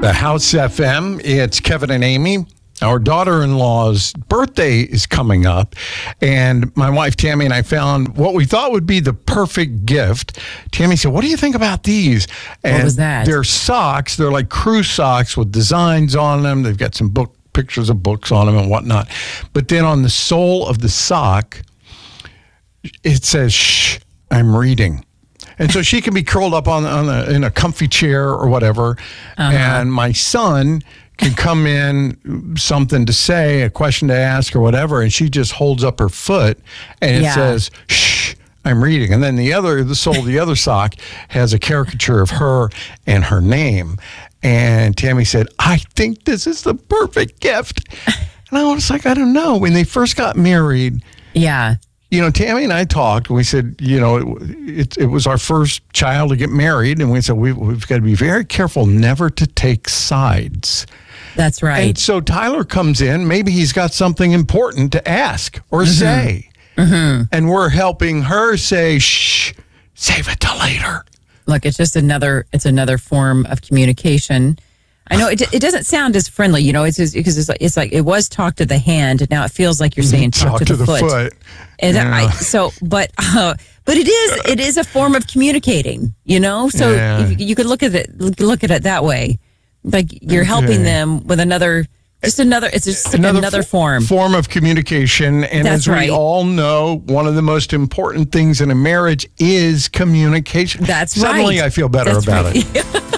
The House FM. It's Kevin and Amy. Our daughter-in-law's birthday is coming up, and my wife Tammy and I found what we thought would be the perfect gift. Tammy said, "What do you think about these?" And what was that? They're socks. They're like crew socks with designs on them. They've got some pictures of books on them and whatnot. But then on the sole of the sock, it says, "Shh, I'm reading." And so she can be curled up in a comfy chair or whatever. And my son can come in, something to say, a question to ask or whatever, and she just holds up her foot and it says, "Shh, I'm reading." And then the sole of the other sock has a caricature of her and her name. And Tammy said, "I think this is the perfect gift." And I was like, I don't know. When they first got married, Tammy and I talked. We said, it was our first child to get married. And we said, we've got to be very careful never to take sides. That's right. And so Tyler comes in. Maybe he's got something important to ask or say. And we're helping her say, "Shh, save it till later." Look, it's just another form of communication. I know it doesn't sound as friendly, it's because it's like it was talk to the hand, and now it feels like you're saying talk to the foot. And but it is a form of communicating, So if you could look at it that way, like you're helping them with another form of communication. And That's as we all know, one of the most important things in a marriage is communication. That's Suddenly right. I feel better about it.